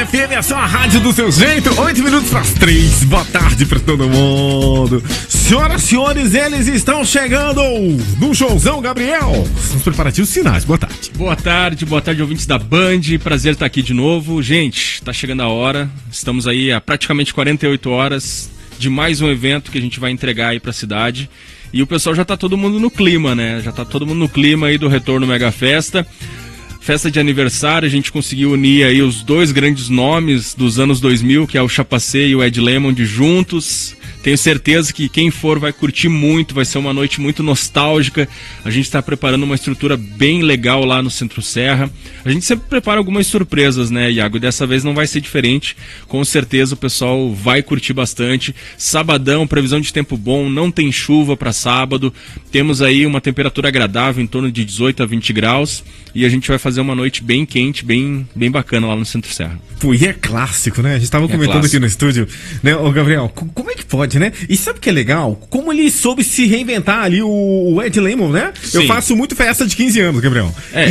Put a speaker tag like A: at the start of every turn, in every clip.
A: FM, é só a rádio do seu jeito. 8 minutos para as 3. Boa tarde para todo mundo. Senhoras e senhores, eles estão chegando no showzão, Gabriel. Os preparativos finais. Boa tarde.
B: Boa tarde, ouvintes da Band. Prazer estar aqui de novo. Gente, tá chegando a hora. Estamos aí há praticamente 48 horas de mais um evento que a gente vai entregar aí pra cidade. E o pessoal já tá todo mundo no clima, né? Já tá todo mundo no clima aí do retorno Mega Festa. Festa de aniversário, a gente conseguiu unir aí os dois grandes nomes dos anos 2000, que é o Chapacê e o Ed Lemond juntos. Tenho certeza que quem for vai curtir muito, vai ser uma noite muito nostálgica. A gente está preparando uma estrutura bem legal lá no Centro Serra. A gente sempre prepara algumas surpresas, né, Iago? E dessa vez não vai ser diferente. Com certeza o pessoal vai curtir bastante. Sabadão, previsão de tempo bom, não tem chuva para sábado. Temos aí uma temperatura agradável, em torno de 18 a 20 graus. E a gente vai fazer uma noite bem quente, bem bacana lá no Centro Serra.
A: Pô, e é clássico, né? A gente tava comentando aqui no estúdio, né, ô Gabriel, como é que pode, né? E sabe o que é legal? Como ele soube se reinventar ali, o Ed Lemond, né?
B: Sim.
A: Eu faço muito festa de 15 anos, Gabriel.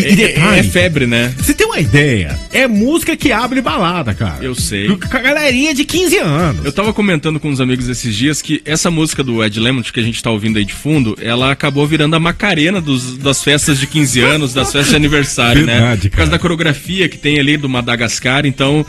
B: É febre, né?
A: Você tem uma ideia? É música que abre balada, cara.
B: Eu sei.
A: Com a galerinha de 15 anos.
B: Eu tava comentando com uns amigos esses dias que essa música do Ed Lemond, que a gente tá ouvindo aí de fundo, ela acabou virando a Macarena das festas de 15 anos, das festas de aniversário,
A: verdade,
B: né? Por causa da coreografia que tem ali do Madagascar. Então,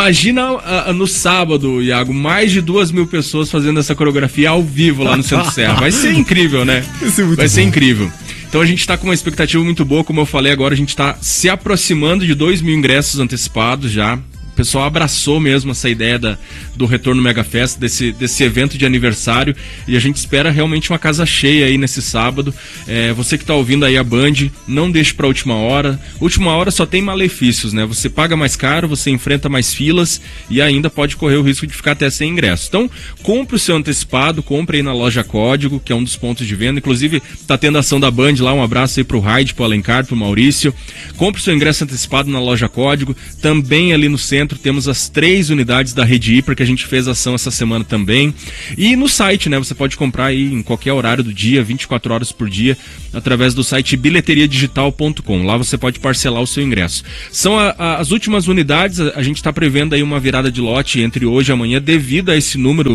B: imagina no sábado, Iago, mais de 2.000 pessoas fazendo essa coreografia ao vivo lá no Centro Serra. Vai ser incrível, né? Vai ser incrível. Então a gente tá com uma expectativa muito boa, como eu falei agora, a gente tá se aproximando de 2.000 ingressos antecipados já. O pessoal abraçou mesmo essa ideia do retorno Mega Festa, desse evento de aniversário, e a gente espera realmente uma casa cheia aí nesse sábado. Você que está ouvindo aí a Band, não deixe para última hora. Última hora só tem malefícios, né? Você paga mais caro, você enfrenta mais filas e ainda pode correr o risco de ficar até sem ingresso. Então, compre o seu antecipado, compre aí na loja Código, que é um dos pontos de venda. Inclusive, tá tendo ação da Band lá, um abraço aí pro Raid, pro Alencar, pro Maurício. Compre o seu ingresso antecipado na loja Código, também ali no centro. Temos as 3 unidades da Rede Hiper, que a gente fez ação essa semana também. E no site, né? Você pode comprar aí em qualquer horário do dia, 24 horas por dia, através do site bilheteriadigital.com. Lá você pode parcelar o seu ingresso. São as últimas unidades, a gente está prevendo aí uma virada de lote entre hoje e amanhã, devido a esse número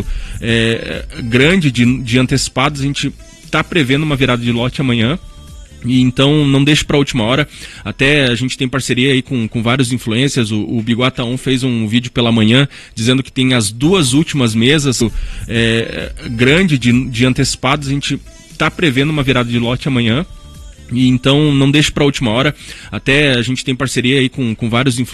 B: grande de antecipados. A gente está prevendo uma virada de lote amanhã. E então não deixe para a última hora. Até a gente tem parceria aí com vários influencers. O Biguataon fez um vídeo pela manhã dizendo que tem as 2 últimas mesas grande de antecipados. A gente está prevendo uma virada de lote amanhã. E então não deixe para a última hora. Até a gente tem parceria aí com vários influencers.